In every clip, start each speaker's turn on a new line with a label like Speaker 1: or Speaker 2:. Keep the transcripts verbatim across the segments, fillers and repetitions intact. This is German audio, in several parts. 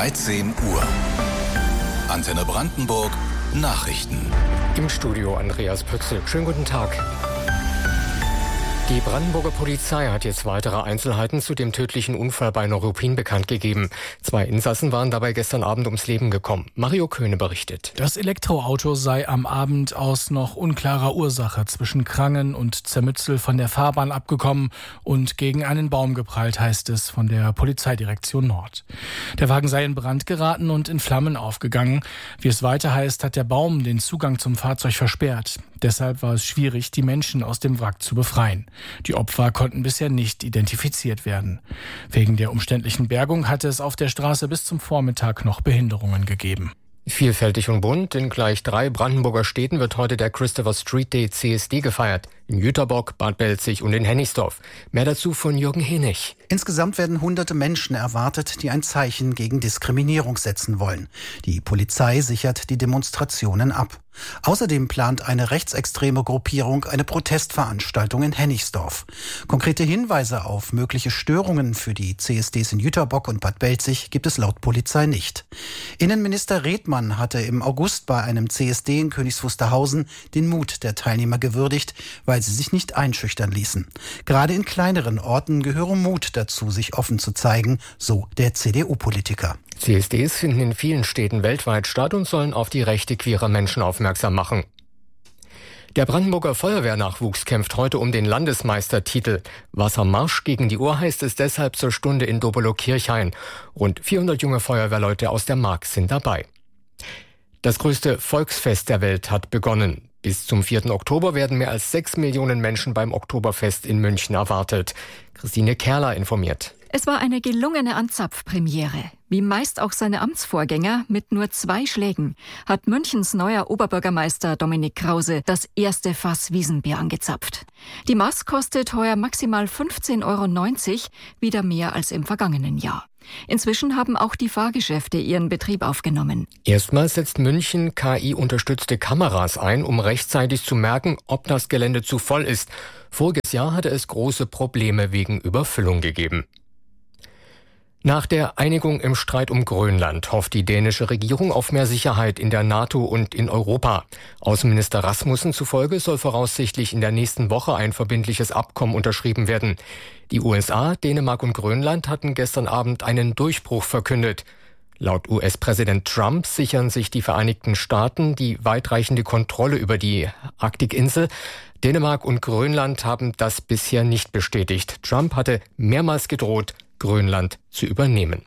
Speaker 1: dreizehn Uhr. Antenne Brandenburg Nachrichten.
Speaker 2: Im Studio Andreas Pötzl. Schönen guten Tag. Die Brandenburger Polizei hat jetzt weitere Einzelheiten zu dem tödlichen Unfall bei Neuruppin bekannt gegeben. Zwei Insassen waren dabei gestern Abend ums Leben gekommen. Mario Köhne berichtet.
Speaker 3: Das Elektroauto sei am Abend aus noch unklarer Ursache zwischen Krangen und Zermützel von der Fahrbahn abgekommen und gegen einen Baum geprallt, heißt es von der Polizeidirektion Nord. Der Wagen sei in Brand geraten und in Flammen aufgegangen. Wie es weiter heißt, hat der Baum den Zugang zum Fahrzeug versperrt. Deshalb war es schwierig, die Menschen aus dem Wrack zu befreien. Die Opfer konnten bisher nicht identifiziert werden. Wegen der umständlichen Bergung hatte es auf der Straße bis zum Vormittag noch Behinderungen gegeben.
Speaker 2: Vielfältig und bunt. In gleich drei Brandenburger Städten wird heute der Christopher Street Day C S D gefeiert. In Jüterbock, Bad Belzig und in Hennigsdorf. Mehr dazu von Jürgen Hennig.
Speaker 4: Insgesamt werden hunderte Menschen erwartet, die ein Zeichen gegen Diskriminierung setzen wollen. Die Polizei sichert die Demonstrationen ab. Außerdem plant eine rechtsextreme Gruppierung eine Protestveranstaltung in Hennigsdorf. Konkrete Hinweise auf mögliche Störungen für die C S Ds in Jüterbock und Bad Belzig gibt es laut Polizei nicht. Innenminister Redmann hatte im August bei einem C S D in Königs Wusterhausen den Mut der Teilnehmer gewürdigt, weil sie sich nicht einschüchtern ließen. Gerade in kleineren Orten gehöre Mut dazu, sich offen zu zeigen, so der C D U-Politiker.
Speaker 2: C S Ds finden in vielen Städten weltweit statt und sollen auf die Rechte queerer Menschen aufmerksam machen. Der Brandenburger Feuerwehrnachwuchs kämpft heute um den Landesmeistertitel. Wassermarsch gegen die Uhr heißt es deshalb zur Stunde in Dobelow-Kirchhain. Rund vierhundert junge Feuerwehrleute aus der Mark sind dabei. Das größte Volksfest der Welt hat begonnen. Bis zum vierten Oktober werden mehr als sechs Millionen Menschen beim Oktoberfest in München erwartet. Christine Kerler informiert.
Speaker 5: Es war eine gelungene Anzapfpremiere. Wie meist auch seine Amtsvorgänger mit nur zwei Schlägen hat Münchens neuer Oberbürgermeister Dominik Krause das erste Fass Wiesenbier angezapft. Die Maß kostet heuer maximal fünfzehn Euro neunzig, wieder mehr als im vergangenen Jahr. Inzwischen haben auch die Fahrgeschäfte ihren Betrieb aufgenommen.
Speaker 2: Erstmals setzt München K I-unterstützte Kameras ein, um rechtzeitig zu merken, ob das Gelände zu voll ist. Voriges Jahr hatte es große Probleme wegen Überfüllung gegeben. Nach der Einigung im Streit um Grönland hofft die dänische Regierung auf mehr Sicherheit in der NATO und in Europa. Außenminister Rasmussen zufolge soll voraussichtlich in der nächsten Woche ein verbindliches Abkommen unterschrieben werden. Die U S A, Dänemark und Grönland hatten gestern Abend einen Durchbruch verkündet. Laut U S-Präsident Trump sichern sich die Vereinigten Staaten die weitreichende Kontrolle über die Arktikinsel. Dänemark und Grönland haben das bisher nicht bestätigt. Trump hatte mehrmals gedroht, Grönland zu übernehmen.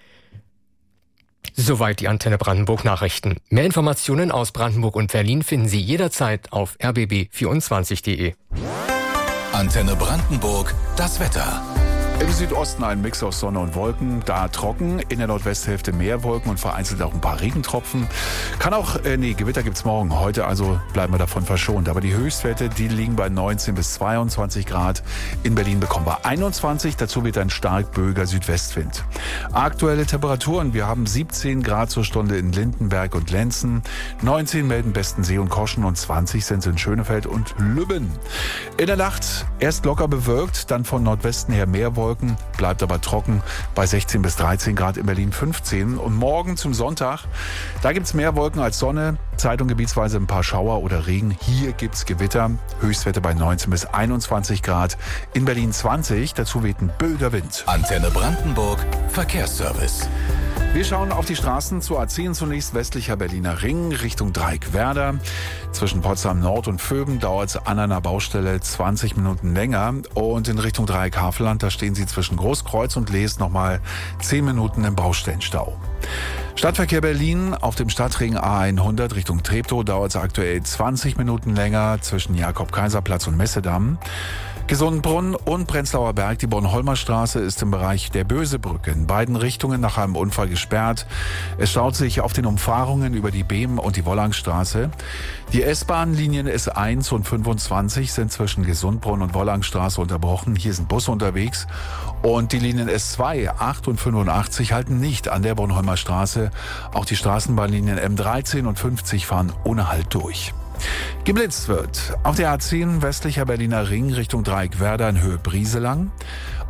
Speaker 2: Soweit die Antenne Brandenburg Nachrichten. Mehr Informationen aus Brandenburg und Berlin finden Sie jederzeit auf r b b vierundzwanzig punkt de.
Speaker 1: Antenne Brandenburg, das Wetter.
Speaker 6: Im Südosten ein Mix aus Sonne und Wolken, da trocken, in der Nordwesthälfte mehr Wolken und vereinzelt auch ein paar Regentropfen. Kann auch, äh, nee, Gewitter gibt's morgen, heute also bleiben wir davon verschont. Aber die Höchstwerte, die liegen bei neunzehn bis zweiundzwanzig Grad. In Berlin bekommen wir einundzwanzig, dazu wird ein stark böiger Südwestwind. Aktuelle Temperaturen, wir haben siebzehn Grad zur Stunde in Lindenberg und Lenzen, neunzehn melden Bestensee und Koschen und zwanzig sind es in Schönefeld und Lübben. In der Nacht erst locker bewölkt, dann von Nordwesten her mehr Wolken. Bleibt aber trocken bei sechzehn bis dreizehn Grad, in Berlin fünfzehn. Und morgen zum Sonntag, da gibt's mehr Wolken als Sonne. Zeit- und gebietsweise ein paar Schauer oder Regen. Hier gibt's Gewitter. Höchstwerte bei neunzehn bis einundzwanzig Grad. In Berlin zwanzig. Dazu weht ein böiger Wind.
Speaker 1: Antenne Brandenburg Verkehrsservice.
Speaker 6: Wir schauen auf die Straßen zur A zehn zunächst, westlicher Berliner Ring, Richtung Dreieckwerder. Zwischen Potsdam Nord und Vöben dauert es an einer Baustelle zwanzig Minuten länger. Und in Richtung Dreieck Havelland, da stehen Sie zwischen Großkreuz und Lees nochmal zehn Minuten im Baustellenstau. Stadtverkehr Berlin auf dem Stadtring A hundert Richtung Treptow dauert es aktuell zwanzig Minuten länger zwischen Jakob-Kaiser-Platz und Messedamm. Gesundbrunn und Prenzlauer Berg, die Bornholmer Straße ist im Bereich der Bösebrücke in beiden Richtungen nach einem Unfall gesperrt. Es staut sich auf den Umfahrungen über die Behm- und die Wollangstraße. Die S-Bahn-Linien S eins und fünfundzwanzig sind zwischen Gesundbrunn und Wollangstraße unterbrochen. Hier sind Busse unterwegs. Und die Linien S zwei, acht und fünfundachtzig halten nicht an der Bornholmer Straße. Auch die Straßenbahnlinien M dreizehn und fünfzig fahren ohne Halt durch. Geblitzt wird auf der A zehn westlicher Berliner Ring Richtung Dreieckwerder in Höhe Brieselang.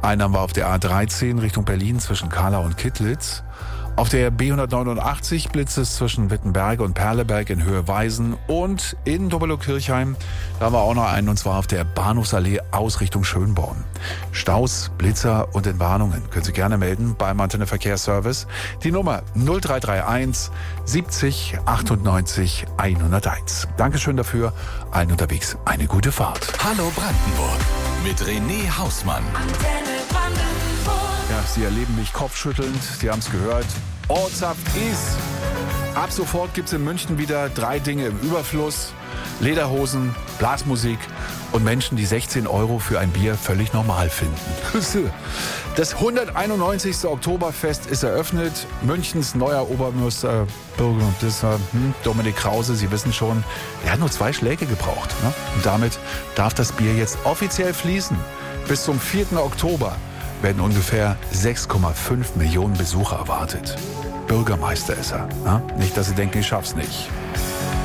Speaker 6: Einen haben wir auf der A dreizehn Richtung Berlin zwischen Kahla und Kittlitz. Auf der B hundertneunundachtzig blitzt es zwischen Wittenberge und Perleberg in Höhe Weisen. Und in Dobelow-Kirchheim, da haben wir auch noch einen, und zwar auf der Bahnhofsallee aus Richtung Schönborn. Staus, Blitzer und Entwarnungen können Sie gerne melden beim Antenne Verkehrsservice. Die Nummer null drei drei eins siebzig achtundneunzig hunderteins. Dankeschön dafür. Allen unterwegs eine gute Fahrt.
Speaker 1: Hallo Brandenburg mit René Hausmann.
Speaker 7: Antenne Brandenburg.
Speaker 6: Ja, Sie erleben mich kopfschüttelnd. Sie haben es gehört. Ortssaft ist. Ab sofort gibt es in München wieder drei Dinge im Überfluss. Lederhosen, Blasmusik und Menschen, die sechzehn Euro für ein Bier völlig normal finden. Das hunderteinundneunzigste Oktoberfest ist eröffnet. Münchens neuer Obermeister Bürgermeister hm, Dominik Krause, Sie wissen schon, er hat nur zwei Schläge gebraucht. Ne? Und damit darf das Bier jetzt offiziell fließen. Bis zum vierten Oktober werden ungefähr sechs Komma fünf Millionen Besucher erwartet. Bürgermeister ist er. Ne? Nicht, dass Sie denken, ich schaff's nicht.